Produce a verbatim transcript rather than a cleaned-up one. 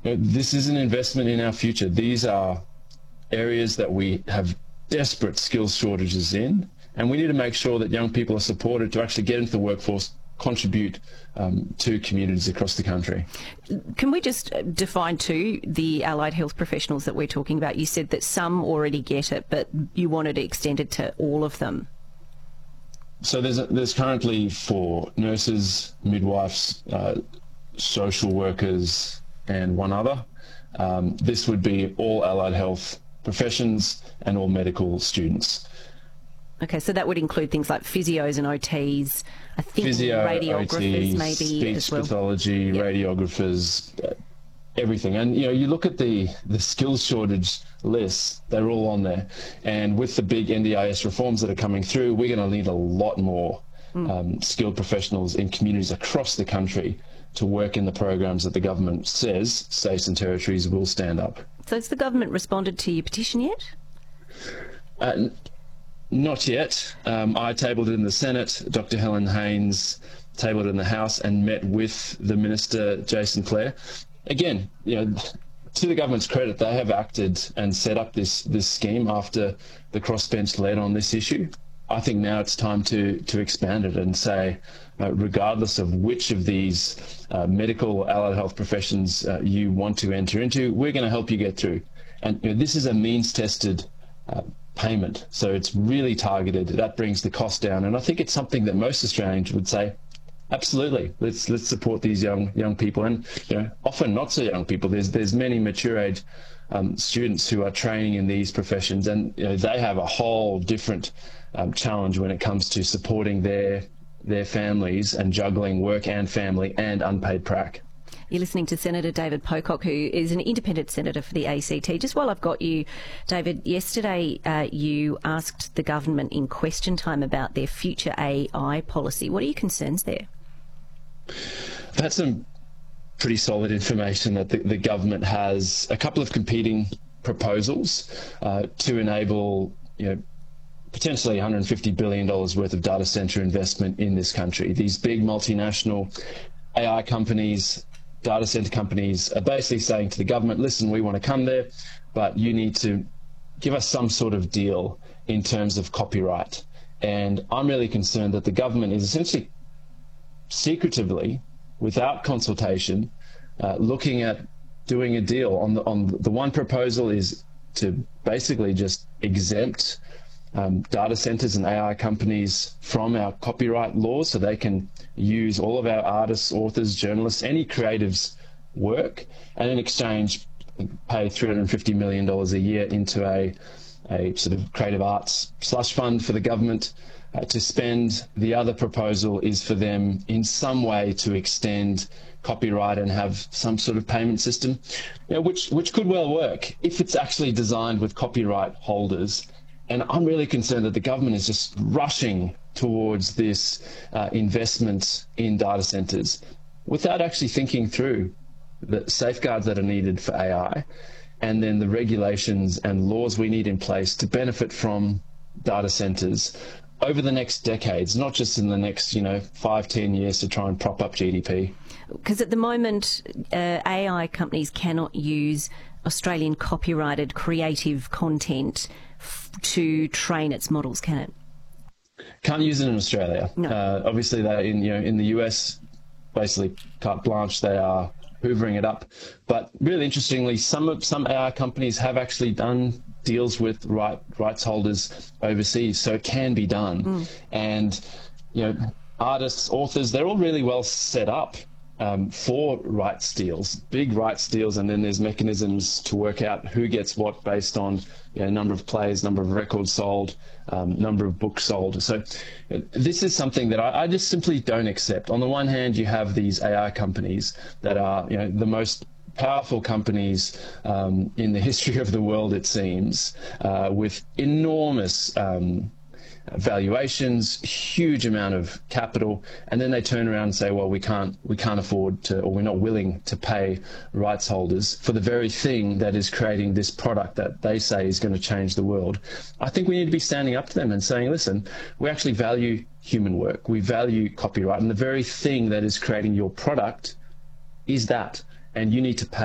You know, this is an investment in our future. These are areas that we have desperate skills shortages in, and we need to make sure that young people are supported to actually get into the workforce, contribute um, to communities across the country. Can we just define too the allied health professionals that we're talking about? You said that some already get it, but you wanted to extend it to all of them. So there's a, there's currently for nurses, midwives, uh, social workers, and one other. Um, this would be all allied health professions and all medical students. Okay, so that would include things like physios and O Ts, I think Physio, radiographers O Ts, maybe speech as well. pathology, Yep. radiographers, uh, everything. And you know, you look at the the skills shortage lists; they're all on there. And with the big N D I S reforms that are coming through, we're going to need a lot more mm. um, skilled professionals in communities across the country to work in the programs that the government says states and territories will stand up. So has the government responded to your petition yet? Uh, Not yet. Um, I tabled it in the Senate. Doctor Helen Haynes tabled it in the House and met with the Minister, Jason Clare. Again, you know, to the government's credit, they have acted and set up this this scheme after the crossbench led on this issue. I think now it's time to to expand it and say, uh, regardless of which of these uh, medical allied health professions uh, you want to enter into, we're going to help you get through. And you know, this is a means-tested uh, payment, so it's really targeted. That brings the cost down, and I think it's something that most Australians would say, absolutely, let's let's support these young young people, and you know, often not so young people. There's there's many mature age um, students who are training in these professions, and you know, they have a whole different um, challenge when it comes to supporting their their families and juggling work and family and unpaid prac. You're listening to Senator David Pocock, who is an independent senator for the A C T. Just while I've got you, David, yesterday uh, you asked the government in question time about their future A I policy. What are your concerns there? I've had some pretty solid information that the, the government has a couple of competing proposals uh, to enable, you know, potentially one hundred fifty billion dollars worth of data centre investment in this country. These big multinational A I companies, data center companies are basically saying to the government, listen, we want to come there, but you need to give us some sort of deal in terms of copyright. And I'm really concerned that the government is essentially secretively, without consultation, uh, looking at doing a deal. On the, on the one proposal is to basically just exempt Um, data centers and A I companies from our copyright laws, so they can use all of our artists, authors, journalists, any creatives' work, and in exchange pay three hundred fifty million dollars a year into a, a sort of creative arts slush fund for the government uh, to spend. The other proposal is for them in some way to extend copyright and have some sort of payment system, you know, which, which could well work if it's actually designed with copyright holders. And I'm really concerned that the government is just rushing towards this uh, investment in data centers without actually thinking through the safeguards that are needed for A I, and then the regulations and laws we need in place to benefit from data centers over the next decades, not just in the next, you know, five, ten years to try and prop up G D P. Because at the moment, uh, A I companies cannot use Australian copyrighted creative content f- to train its models, can it? Can't use it in Australia. No. Uh, obviously, they in you know in the U S, basically carte blanche, they are hoovering it up. But really interestingly, some of some A I companies have actually done deals with right rights holders overseas, so it can be done. Mm. And you know, artists, authors, they're all really well set up Um, for rights deals, big rights deals, and then there's mechanisms to work out who gets what based on, you know, number of plays, number of records sold, um, number of books sold. So uh, this is something that I, I just simply don't accept. On the one hand, you have these A I companies that are, you know, the most powerful companies um, in the history of the world, it seems, uh, with enormous um, valuations, huge amount of capital, and then they turn around and say, well, we can't we can't afford to, or we're not willing to pay rights holders for the very thing that is creating this product that they say is going to change the world. I think we need to be standing up to them and saying, listen, we actually value human work, we value copyright, and the very thing that is creating your product is that, and you need to pay